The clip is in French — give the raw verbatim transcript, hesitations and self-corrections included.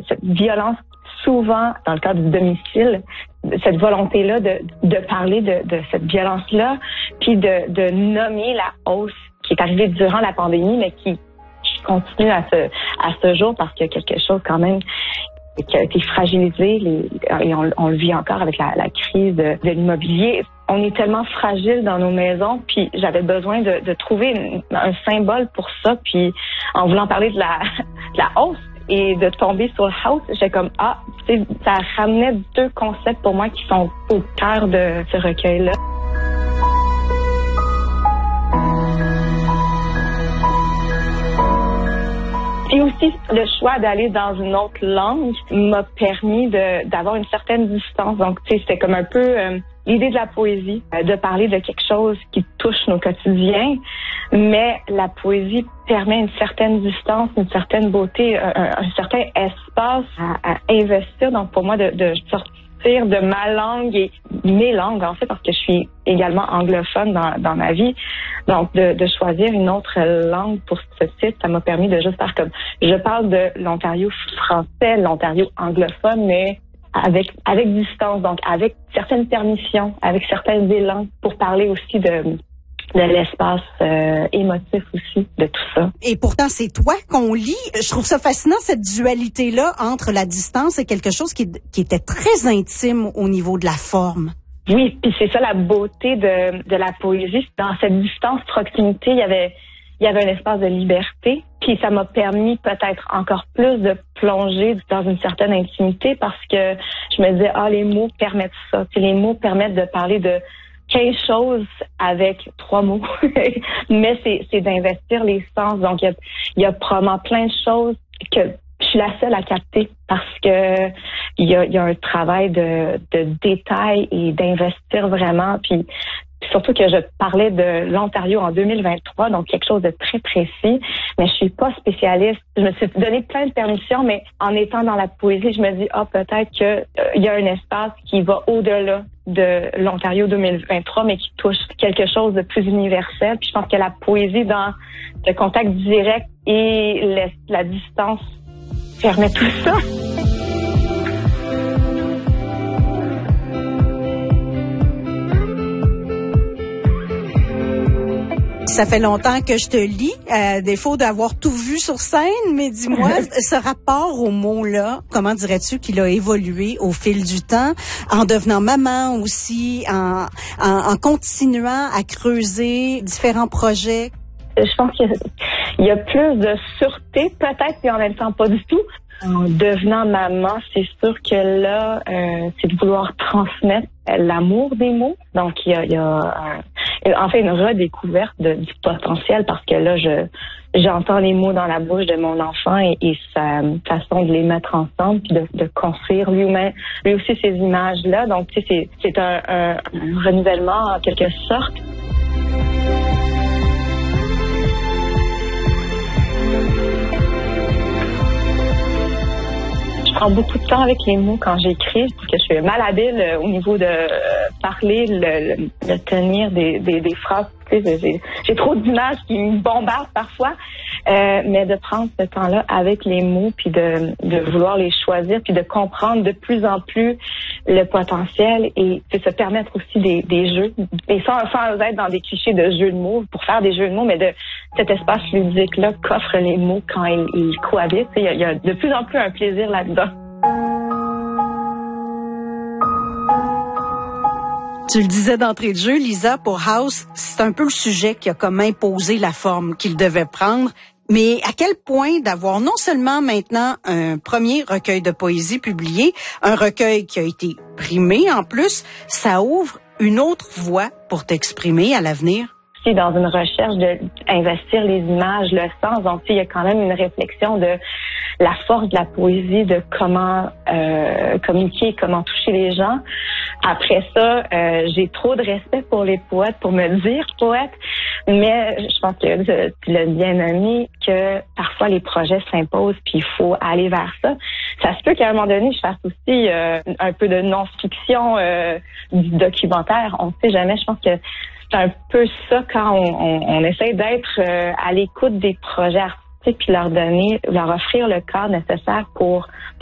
cette violence, souvent dans le cadre du domicile, cette volonté-là de, de parler de, de cette violence-là, puis de, de nommer la hausse qui est arrivée durant la pandémie, mais qui, qui continue à ce, à ce jour parce qu'il y a quelque chose quand même qui a été fragilisé, les, et on, on le vit encore avec la, la crise de, de l'immobilier. On est tellement fragile dans nos maisons, puis j'avais besoin de, de trouver une, un symbole pour ça, puis en voulant parler de la, de la hausse et de tomber sur le house, j'ai comme, ah, tu sais, ça ramenait deux concepts pour moi qui sont au cœur de ce recueil-là. Et aussi, le choix d'aller dans une autre langue m'a permis de, d'avoir une certaine distance. Donc, tu sais, c'était comme un peu euh, l'idée de la poésie, euh, de parler de quelque chose qui touche nos quotidiens, mais la poésie permet une certaine distance, une certaine beauté, un, un certain espace à, à investir. Donc, pour moi, de, de sortir de ma langue et mes langues, en fait, parce que je suis également anglophone dans, dans ma vie. Donc, de, de choisir une autre langue pour ce titre, ça m'a permis de juste faire comme... Je parle de l'Ontario français, l'Ontario anglophone, mais avec avec distance, donc avec certaines permissions, avec certains élans pour parler aussi de... de l'espace euh, émotif aussi, de tout ça. Et pourtant, c'est toi qu'on lit. Je trouve ça fascinant, cette dualité-là entre la distance et quelque chose qui, qui était très intime au niveau de la forme. Oui, puis c'est ça la beauté de, de la poésie. Dans cette distance, proximité, il y avait il y avait un espace de liberté. Puis ça m'a permis peut-être encore plus de plonger dans une certaine intimité parce que je me disais, ah, les mots permettent ça. Puis les mots permettent de parler de quinze choses avec trois mots. Mais c'est, c'est d'investir les sens. Donc, il y a, il y a probablement plein de choses que je suis la seule à capter parce que il y a, il y a un travail de, de détail et d'investir vraiment. Puis, surtout que je parlais de l'Ontario en deux mille vingt-trois, donc quelque chose de très précis. Mais je suis pas spécialiste. Je me suis donné plein de permissions, mais en étant dans la poésie, je me dis, ah, peut-être que euh, il y a un espace qui va au-delà de l'Ontario deux mille vingt-trois, mais qui touche quelque chose de plus universel. Puis je pense que la poésie dans le contact direct et la, la distance permet tout ça. Ça fait longtemps que je te lis, à défaut d'avoir tout vu sur scène, mais dis-moi, ce rapport au mot-là, comment dirais-tu qu'il a évolué au fil du temps, en devenant maman aussi, en, en, en continuant à creuser différents projets? Je pense qu'il y a, il y a plus de sûreté peut-être, mais en même temps pas du tout. En devenant maman, c'est sûr que là, euh, c'est de vouloir transmettre l'amour des mots. Donc, il y a, il y a un, en fait une redécouverte de, du potentiel parce que là, je j'entends les mots dans la bouche de mon enfant et, et sa façon de les mettre ensemble puis de, de construire lui-même, lui aussi ces images-là. Donc, tu sais, c'est, c'est un, un, un renouvellement en quelque sorte. Je prends beaucoup de temps avec les mots quand j'écris parce que je suis malhabile euh, au niveau de euh, parler, le, le, le tenir des, des, des phrases. Tu sais, j'ai, j'ai trop d'images qui me bombardent parfois, euh, mais de prendre ce temps-là avec les mots puis de, de vouloir les choisir puis de comprendre de plus en plus le potentiel et de se permettre aussi des, des jeux, et sans, sans être dans des clichés de jeux de mots pour faire des jeux de mots, mais de cet espace ludique-là qu'offrent les mots quand ils, ils cohabitent. Il y, a, il y a de plus en plus un plaisir là-dedans. Tu le disais d'entrée de jeu, Lisa, pour House, c'est un peu le sujet qui a comme imposé la forme qu'il devait prendre. Mais à quel point d'avoir non seulement maintenant un premier recueil de poésie publié, un recueil qui a été primé en plus, ça ouvre une autre voie pour t'exprimer à l'avenir? Dans une recherche d'investir les images, le sens. Donc, il y a quand même une réflexion de la force de la poésie, de comment euh, communiquer, comment toucher les gens. Après ça, euh, j'ai trop de respect pour les poètes, pour me dire poète, mais je pense que tu l'as bien nommé, que parfois les projets s'imposent puis il faut aller vers ça. Ça se peut qu'à un moment donné, je fasse aussi euh, un peu de non-fiction, euh, du documentaire. On ne sait jamais. Je pense que c'est un peu ça quand on, on, on essaie d'être euh, à l'écoute des projets artistiques puis leur donner, leur offrir le cadre nécessaire pour